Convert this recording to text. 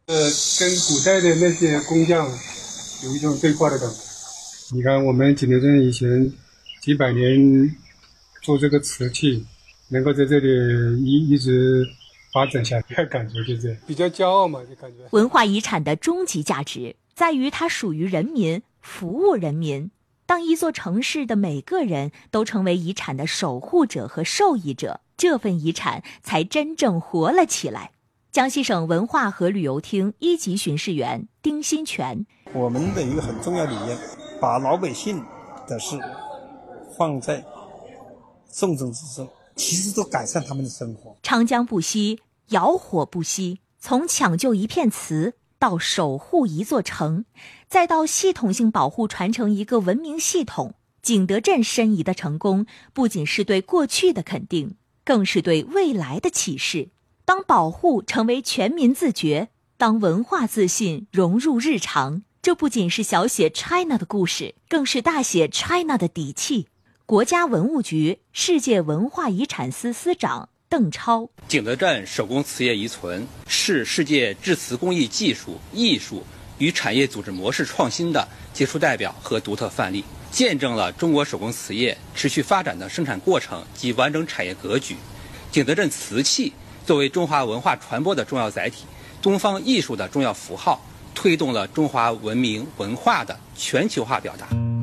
跟古代的那些工匠有一种对话的感觉。你看，我们景德镇以前几百年做这个瓷器，能够在这里一直发展下去，感觉就这样，比较骄傲嘛，就感觉。 文化遗产的终极价值在于它属于人民，服务人民。当一座城市的每个人都成为遗产的守护者和受益者，这份遗产才真正活了起来。江西省文化和旅游厅1级巡视员丁新全： 我们的一个很重要理念，把老百姓的事放在重中之重，其实都改善他们的生活。 长江不息，窑火不息，从抢救一片瓷到守护一座城，再到系统性保护传承一个文明系统，景德镇申遗的成功不仅是对过去的肯定，更是对未来的启示。当保护成为全民自觉，当文化自信融入日常，这不仅是小写 China 的故事，更是大写 China 的底气。国家文物局世界文化遗产司司长邓超： 景德镇手工瓷业遗存是世界制瓷工艺技术、艺术与产业组织模式创新的杰出代表和独特范例，见证了中国手工瓷业持续发展的生产过程及完整产业格局。景德镇瓷器作为中华文化传播的重要载体，东方艺术的重要符号，推动了中华文明文化的全球化表达。